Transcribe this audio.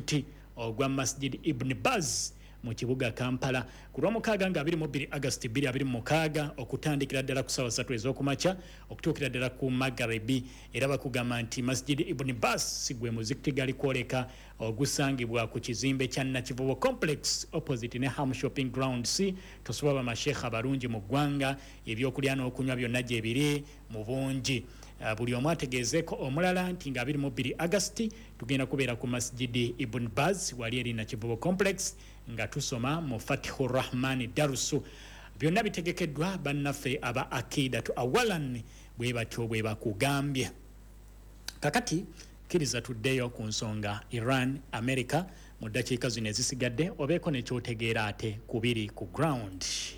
omuti ogwa Masjid Ibn Baz mu kibuga Kampala ku Lwomukaaga nga 22 August 2026 okutandikira ddala ku ssaawa 3 ez'okumakya okutuukira ddala ku Magharibi. Era bakugamba nti Masjid Ibn Baz sigwe muzikiti gali kwoleka ogusangibwa ku kizimbe kya Nakivubo Complex opposite ne Ham Shopping Grounds. Tosobola bamashekha abalungi mu ggwanga, ebyokulya n'okunywa byonna gye biri mu bungi. Buli omu ategezeeko omulala nti nga 22 August tugenda kubeera ku Masjid Ibn Baz wali eri Nakivubo Complex nga tusoma mu Fatihur Rahman Darusu. Byonna bitegekeddwa bannaffe aba Akidatu Awalan bwe batyo bwe bakugambye. Kakati kiriza tuddeyo ku nsonga Iran America mu ddakiika zino ezisigadde obeeko ne kyotegeera ate kubiri ku ground.